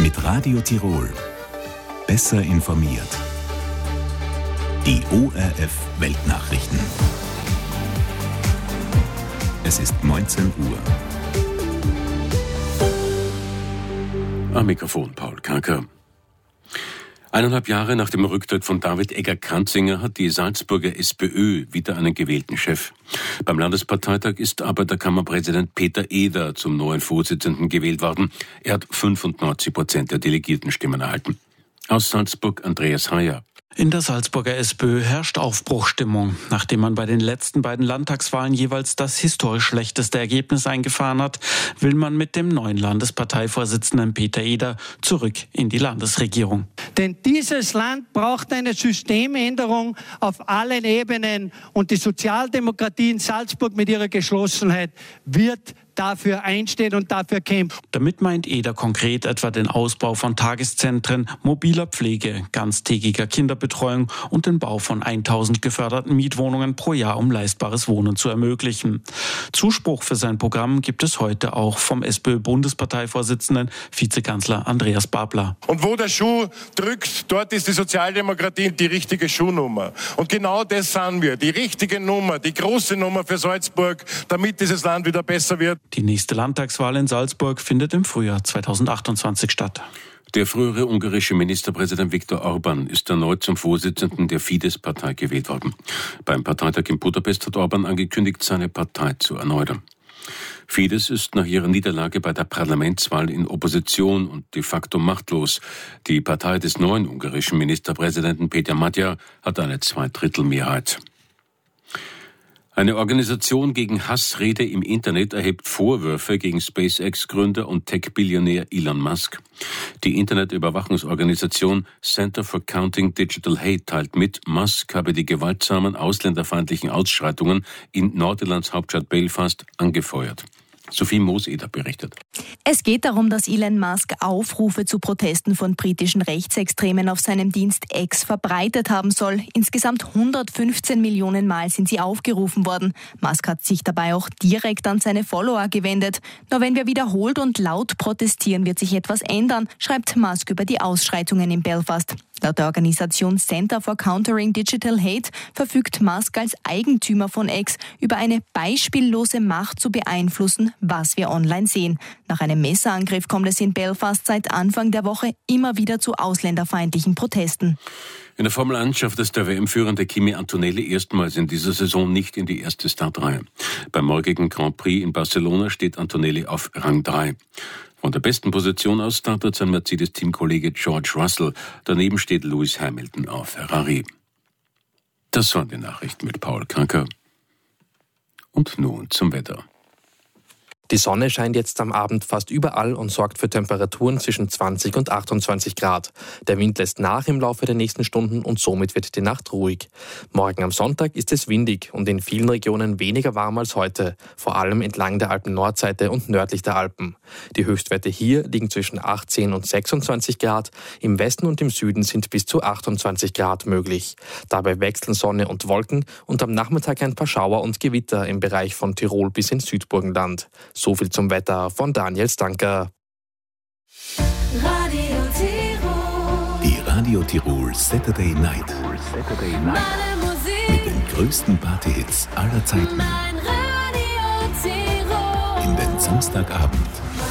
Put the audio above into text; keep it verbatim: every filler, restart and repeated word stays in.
Mit Radio Tirol. Besser informiert. Die O R F Weltnachrichten. Es ist neunzehn Uhr. Am Mikrofon Paul Kanker. Eineinhalb Jahre nach dem Rücktritt von David Egger-Kranzinger hat die Salzburger SPÖ wieder einen gewählten Chef. Beim Landesparteitag ist Arbeiterkammerpräsident Peter Eder zum neuen Vorsitzenden gewählt worden. Er hat fünfundneunzig Prozent der Delegiertenstimmen erhalten. Aus Salzburg Andreas Heyer. In der Salzburger SPÖ herrscht Aufbruchstimmung. Nachdem man bei den letzten beiden Landtagswahlen jeweils das historisch schlechteste Ergebnis eingefahren hat, will man mit dem neuen Landesparteivorsitzenden Peter Eder zurück in die Landesregierung. Denn dieses Land braucht eine Systemänderung auf allen Ebenen und die Sozialdemokratie in Salzburg mit ihrer Geschlossenheit wird dafür einstehen und dafür kämpfen. Damit meint Eder konkret etwa den Ausbau von Tageszentren, mobiler Pflege, ganztägiger Kinderbetreuung und den Bau von tausend geförderten Mietwohnungen pro Jahr, um leistbares Wohnen zu ermöglichen. Zuspruch für sein Programm gibt es heute auch vom SPÖ-Bundesparteivorsitzenden, Vizekanzler Andreas Babler. Und wo der Schuh drückt, dort ist die Sozialdemokratie die richtige Schuhnummer. Und genau das sind wir, die richtige Nummer, die große Nummer für Salzburg, damit dieses Land wieder besser wird. Die nächste Landtagswahl in Salzburg findet im Frühjahr zweitausendachtundzwanzig statt. Der frühere ungarische Ministerpräsident Viktor Orbán ist erneut zum Vorsitzenden der Fidesz-Partei gewählt worden. Beim Parteitag in Budapest hat Orbán angekündigt, seine Partei zu erneuern. Fidesz ist nach ihrer Niederlage bei der Parlamentswahl in Opposition und de facto machtlos. Die Partei des neuen ungarischen Ministerpräsidenten Péter Magyar hat eine Zweidrittelmehrheit. Eine Organisation gegen Hassrede im Internet erhebt Vorwürfe gegen SpaceX-Gründer und Tech-Billionär Elon Musk. Die Internetüberwachungsorganisation Center for Counting Digital Hate teilt mit, Musk habe die gewaltsamen ausländerfeindlichen Ausschreitungen in Nordirlands Hauptstadt Belfast angefeuert. Sophie Mooseder berichtet. Es geht darum, dass Elon Musk Aufrufe zu Protesten von britischen Rechtsextremen auf seinem Dienst X verbreitet haben soll. Insgesamt hundertfünfzehn Millionen Mal sind sie aufgerufen worden. Musk hat sich dabei auch direkt an seine Follower gewendet. Nur wenn wir wiederholt und laut protestieren, wird sich etwas ändern, schreibt Musk über die Ausschreitungen in Belfast. Laut der Organisation Center for Countering Digital Hate verfügt Musk als Eigentümer von X über eine beispiellose Macht zu beeinflussen, was wir online sehen. Nach einem Messerangriff kommt es in Belfast seit Anfang der Woche immer wieder zu ausländerfeindlichen Protesten. In der Formel eins schafft es der W M-führende Kimi Antonelli erstmals in dieser Saison nicht in die erste Startreihe. Beim morgigen Grand Prix in Barcelona steht Antonelli auf Rang drei. Von der besten Position aus startet sein Mercedes-Teamkollege George Russell. Daneben steht Lewis Hamilton auf Ferrari. Das waren die Nachrichten mit Paul Kanker. Und nun zum Wetter. Die Sonne scheint jetzt am Abend fast überall und sorgt für Temperaturen zwischen zwanzig und achtundzwanzig Grad. Der Wind lässt nach im Laufe der nächsten Stunden und somit wird die Nacht ruhig. Morgen am Sonntag ist es windig und in vielen Regionen weniger warm als heute, vor allem entlang der Alpen-Nordseite und nördlich der Alpen. Die Höchstwerte hier liegen zwischen achtzehn und sechsundzwanzig Grad, im Westen und im Süden sind bis zu achtundzwanzig Grad möglich. Dabei wechseln Sonne und Wolken und am Nachmittag ein paar Schauer und Gewitter im Bereich von Tirol bis ins Südburgenland. So viel zum Wetter von Daniel Stanker. Radio Tirol. Die Radio Tirol Saturday Night. Saturday Night. Mit den größten Partyhits aller Zeiten. In den Samstagabend